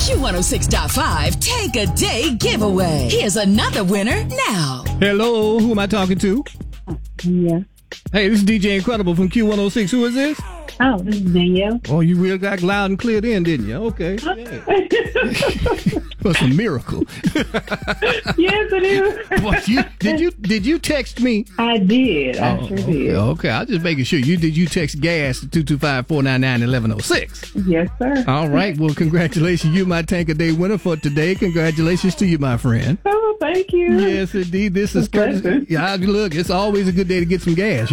Q106.5 Take a Day Giveaway. Here's another winner now. Hello, who am I talking to? Yeah. Hey, this is DJ Incredible from Q106. Who is this? Oh, this is Danielle. Oh, you really got loud and clear then, didn't you? Okay. Yeah. That's a miracle. Yes, it is. What, did you text me? I did. I sure did. Okay, I was just making sure. Did you text gas to 225-499-1106? Yes, sir. All right. Well, congratulations. You my Tank a Day winner for today. Congratulations to you, my friend. Oh, thank you. Yes, indeed. This is courtesy. Yeah, look, it's always a good day to get some gas.